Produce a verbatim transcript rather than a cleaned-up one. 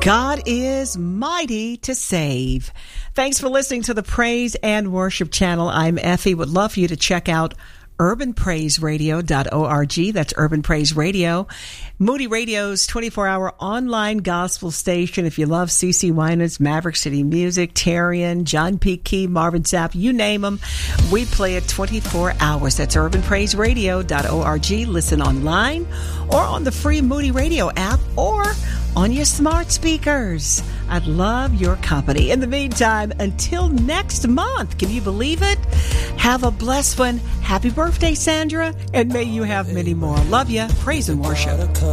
God is mighty to save. Thanks for listening to the Praise and Worship channel. I'm Effie. Would love for you to check out urban praise radio dot org. That's Urban Praise Radio. Moody Radio's twenty-four hour online gospel station. If you love C C Winans, Maverick City Music, Tarian, John P. Key, Marvin Sapp, you name them, we play it twenty-four hours. That's urban praise radio dot org. Listen online or on the free Moody Radio app or on your smart speakers. I'd love your company. In the meantime, until next month, can you believe it? Have a blessed one. Happy birthday, Sandra, and may you have many more. Love you. Praise and worship.